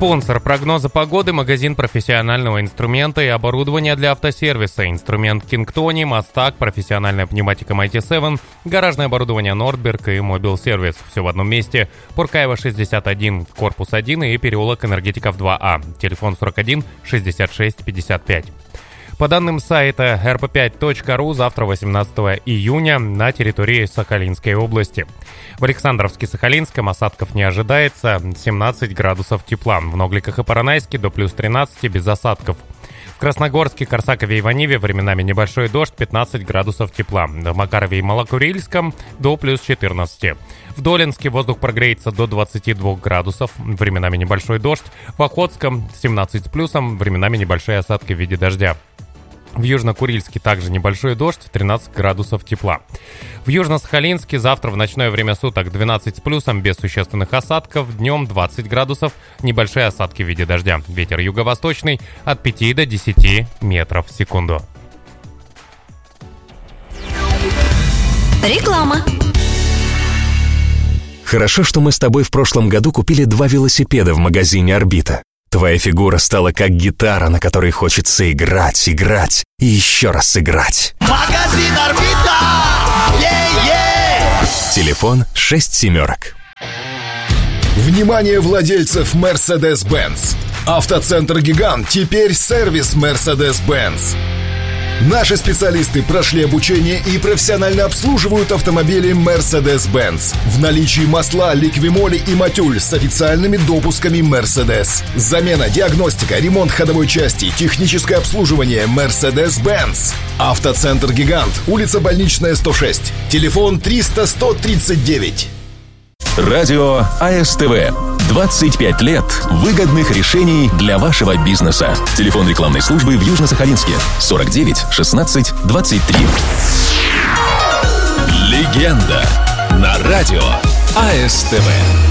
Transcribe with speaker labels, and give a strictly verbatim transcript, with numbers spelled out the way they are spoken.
Speaker 1: Спонсор прогноза погоды — магазин профессионального инструмента и оборудования для автосервиса. Инструмент Кингтони, Мастак, профессиональная пневматика Майти семь, гаражное оборудование Нордберг и Мобил Сервис. Все в одном месте. Пуркаева шестьдесят один, корпус один и переулок Энергетиков два А. Телефон сорок один шестьдесят шесть пятьдесят пять. По данным сайта эр пэ пять точка ру, завтра, восемнадцатого июня, на территории Сахалинской области. В Александровске-Сахалинском осадков не ожидается, семнадцать градусов тепла. В Ногликах и Поронайске до плюс тринадцать без осадков. В Красногорске, Корсакове и Ваниве временами небольшой дождь, пятнадцать градусов тепла. В Макарове и Малокурильском до плюс четырнадцать. В Долинске воздух прогреется до двадцати двух градусов, временами небольшой дождь. В Охотском семнадцать с плюсом, временами небольшие осадки в виде дождя. В Южно-Курильске также небольшой дождь, тринадцать градусов тепла. В Южно-Сахалинске завтра в ночное время суток двенадцать с плюсом, без существенных осадков. Днем двадцать градусов, небольшие осадки в виде дождя. Ветер юго-восточный от пяти до десяти метров в секунду.
Speaker 2: Реклама.
Speaker 3: Хорошо, что мы с тобой в прошлом году купили два велосипеда в магазине «Орбита». Твоя фигура стала как гитара, на которой хочется играть, играть и еще раз играть.
Speaker 4: Магазин «Орбита». Е-е!
Speaker 3: Телефон шесть семерок.
Speaker 5: Внимание владельцев Mercedes-Benz. Автоцентр «Гигант» теперь сервис Mercedes-Benz. Наши специалисты прошли обучение и профессионально обслуживают автомобили Mercedes-Benz. В наличии масла, ликвимоли и матюль с официальными допусками Mercedes. Замена, диагностика, ремонт ходовой части, техническое обслуживание Mercedes-Benz. Автоцентр «Гигант», улица Больничная, сто шесть. Телефон триста сто тридцать девять.
Speaker 6: Радио а эс тэ вэ. двадцать пять лет выгодных решений для вашего бизнеса. Телефон рекламной службы в Южно-Сахалинске сорок девять шестнадцать двадцать три. Легенда на радио а эс тэ вэ.